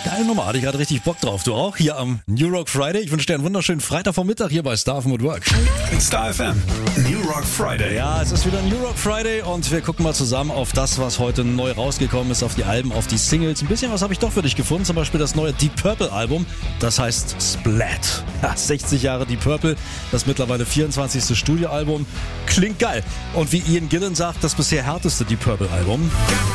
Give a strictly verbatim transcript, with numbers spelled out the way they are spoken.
Geile Nummer, hatte ich gerade richtig Bock drauf. Du auch? Hier am New Rock Friday. Ich wünsche dir einen wunderschönen Freitagvormittag hier bei Star F M at Work. Star F M, New Rock Friday. Ja, es ist wieder New Rock Friday und wir gucken mal zusammen auf das, was heute neu rausgekommen ist, auf die Alben, auf die Singles. Ein bisschen was habe ich doch für dich gefunden, zum Beispiel das neue Deep Purple Album, das heißt Splat. Ja, sechzig Jahre Deep Purple, das mittlerweile vierundzwanzigste Studioalbum. Klingt geil. Und wie Ian Gillan sagt, das bisher härteste Deep Purple Album.